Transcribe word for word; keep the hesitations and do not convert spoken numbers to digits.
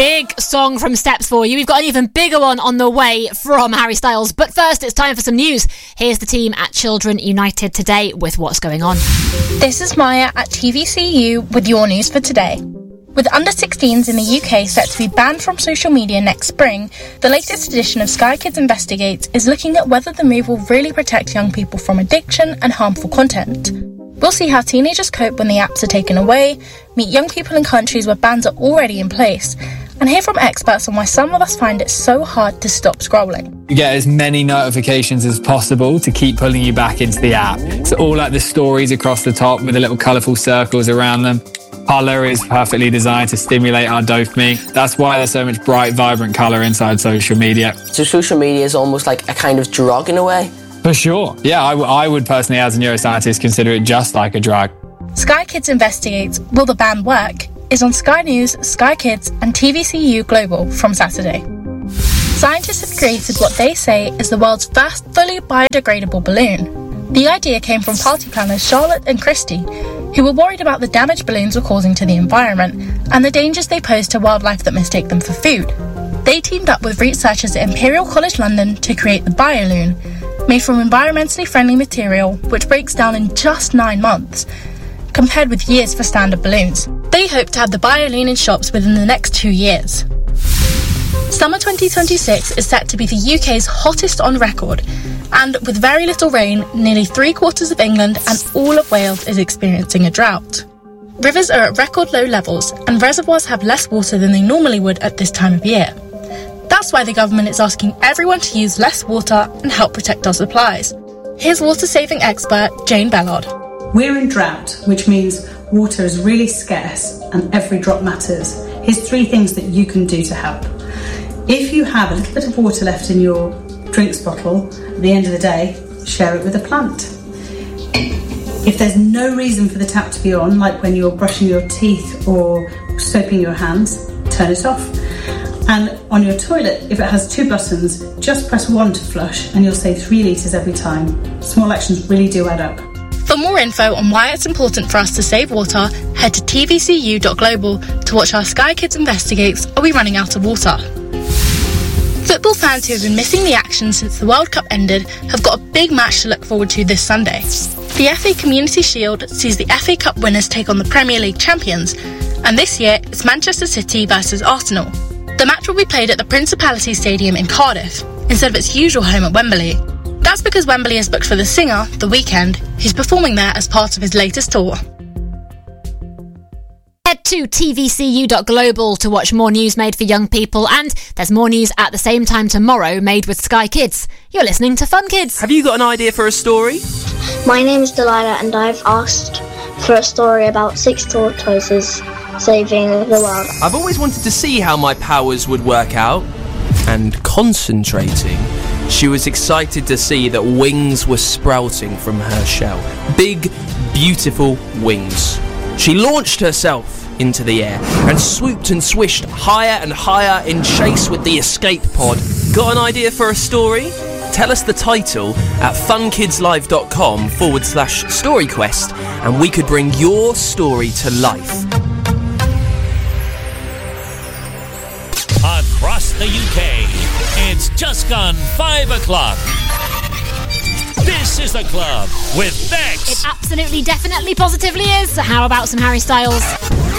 Big song from Steps for you. We've got an even bigger one on the way from Harry Styles. But first, it's time for some news. Here's the team at Children United today with what's going on. This is Maya at T V C U with your news for today. With under sixteens in the U K set to be banned from social media next spring, the latest edition of Sky Kids Investigates is looking at whether the move will really protect young people from addiction and harmful content. We'll see how teenagers cope when the apps are taken away, meet young people in countries where bans are already in place, and hear from experts on why some of us find it so hard to stop scrolling. You get as many notifications as possible to keep pulling you back into the app. So all like the stories across the top with the little colourful circles around them. Colour is perfectly designed to stimulate our dopamine. That's why there's so much bright, vibrant colour inside social media. So social media is almost like a kind of drug in a way? For sure. Yeah, I, w- I would personally, as a neuroscientist, consider it just like a drug. Sky Kids Investigates Will the Ban Work? Is on Sky News, Sky Kids and T V C U Global from Saturday. Scientists have created what they say is the world's first fully biodegradable balloon. The idea came from party planners Charlotte and Christy, who were worried about the damage balloons were causing to the environment and the dangers they pose to wildlife that mistake them for food. They teamed up with researchers at Imperial College London to create the Bioloon, made from environmentally friendly material which breaks down in just nine months, compared with years for standard balloons. They hope to have the Bioloon in shops within the next two years. Summer twenty twenty-six is set to be the U K's hottest on record, and with very little rain, nearly three quarters of England and all of Wales is experiencing a drought. Rivers are at record low levels, and reservoirs have less water than they normally would at this time of year. That's why the government is asking everyone to use less water and help protect our supplies. Here's water-saving expert Jane Bellard. We're in drought, which means water is really scarce and every drop matters. Here's three things that you can do to help. If you have a little bit of water left in your drinks bottle, at the end of the day, share it with a plant. If there's no reason for the tap to be on, like when you're brushing your teeth or soaping your hands, turn it off. And on your toilet, if it has two buttons, just press one to flush and you'll save three litres every time. Small actions really do add up. For more info on why it's important for us to save water, head to t v c u dot global to watch our Sky Kids Investigates Are We Running Out of Water? Football fans who have been missing the action since the World Cup ended have got a big match to look forward to this Sunday. The F A Community Shield sees the F A Cup winners take on the Premier League champions, and this year it's Manchester City versus Arsenal. The match will be played at the Principality Stadium in Cardiff, instead of its usual home at Wembley. That's because Wembley is booked for the singer, The Weeknd, who's performing there as part of his latest tour. Head to t v c u dot global to watch more news made for young people, and there's more news at the same time tomorrow made with Sky Kids. You're listening to Fun Kids. Have you got an idea for a story? My name is Delilah and I've asked for a story about six tortoises saving the world. I've always wanted to see how my powers would work out. And concentrating, she was excited to see that wings were sprouting from her shell. Big, beautiful wings. She launched herself into the air and swooped and swished higher and higher in chase with the escape pod. Got an idea for a story? Tell us the title at funkidslive.com forward slash storyquest and we could bring your story to life. Across the U K, it's just gone five o'clock. This is The Club with Bex. It absolutely, definitely, positively is. So how about some Harry Styles?